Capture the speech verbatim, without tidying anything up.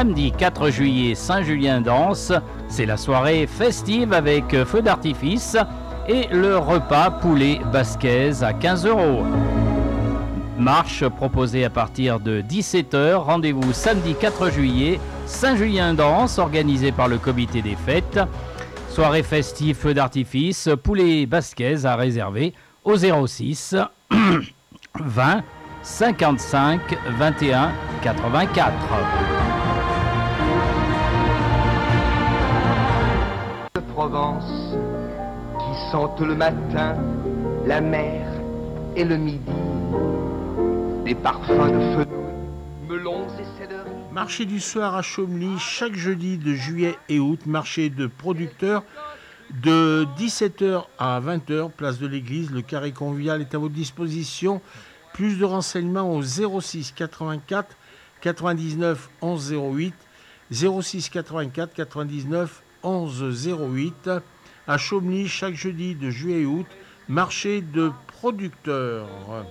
samedi quatre juillet, Saint-Julien-d'Anse. C'est la soirée festive avec feu d'artifice et le repas poulet basquaise à quinze euros. Marche proposée à partir de dix-sept heures. Rendez-vous samedi quatre juillet, Saint-Julien-d'Anse, organisé par le comité des fêtes. Soirée festive, feu d'artifice, poulet basquaise à réserver au zéro six vingt cinquante-cinq vingt et un quatre-vingt-quatre. De Provence qui sentent le matin, la mer et le midi. Des parfums de fenouil, melons et céleri. Marché du soir à Chomely, chaque jeudi de juillet et août, marché de producteurs de dix-sept heures à vingt heures, place de l'église. Le carré convivial est à votre disposition. Plus de renseignements au zéro six quatre-vingt-quatre quatre-vingt-dix-neuf onze zéro huit, zéro six quatre-vingt-quatre quatre-vingt-dix-neuf onze zéro huit. À Chomely, chaque jeudi de juillet et août, marché de producteurs.